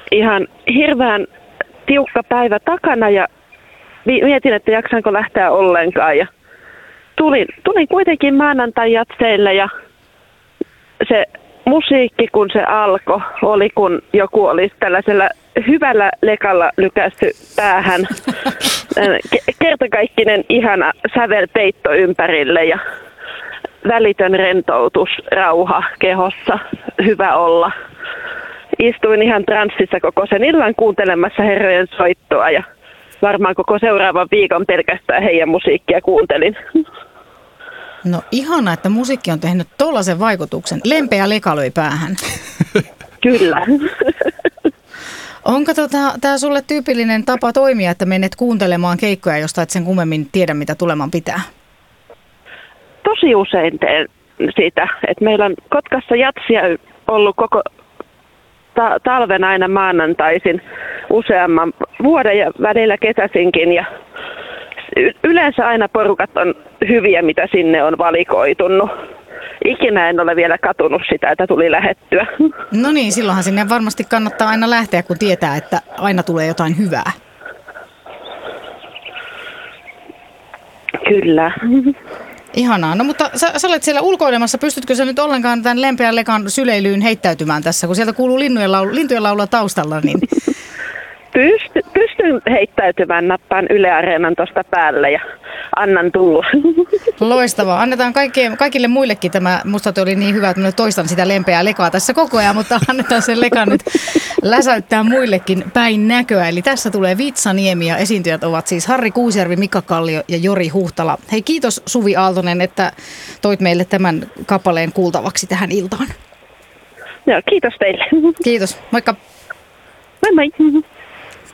ihan hirveän tiukka päivä takana ja mietin, että jaksanko lähteä ollenkaan. Ja tulin kuitenkin maanantai-jatseille ja se musiikki, kun se alkoi, oli kun joku olisi tällaisella hyvällä lekalla lykästy päähän. Kertakaikkinen ihana sävelpeitto ympärille ja välitön rentoutus, rauha kehossa, hyvä olla. Istuin ihan transsissa koko sen illan kuuntelemassa herrojen soittoa ja varmaan koko seuraavan viikon pelkästään heidän musiikkia kuuntelin. No ihana, että musiikki on tehnyt tollaisen vaikutuksen. Lempeä leka löi päähän. Kyllä. Onko tämä sulle tyypillinen tapa toimia, että menet kuuntelemaan keikkoja, josta et sen kummemmin tiedä, mitä tuleman pitää? Tosi usein teen sitä, että meillä on Kotkassa jatsia ollut koko talven aina maanantaisin useamman vuoden ja välillä kesäsinkin ja yleensä aina porukat on hyviä, mitä sinne on valikoitunut. Ikinä en ole vielä katunut sitä, että tuli lähettyä. No niin, silloinhan sinne varmasti kannattaa aina lähteä, kun tietää, että aina tulee jotain hyvää. Kyllä. Ihanaa. No mutta sä olet siellä ulkoilemassa. Pystytkö sä nyt ollenkaan tämän lempeän lekan syleilyyn heittäytymään tässä, kun sieltä kuuluu lintujen laulua taustalla, niin... Pystyn heittäytymään, nappaan Yle Areenan tuosta päälle ja annan tulla. Loistavaa. Annetaan kaikille muillekin tämä. Musta oli niin hyvä, että minä toistan sitä lempeää lekaa tässä koko ajan, mutta annetaan sen lekan nyt läsäyttää muillekin päin näköä. Eli tässä tulee Vitsaniemi ja esiintyjät ovat siis Harri Kuusjärvi, Mika Kallio ja Jori Huhtala. Hei, kiitos Suvi Aaltonen, että toit meille tämän kappaleen kuultavaksi tähän iltaan. Joo, kiitos teille. Kiitos. Moikka. Moi moi.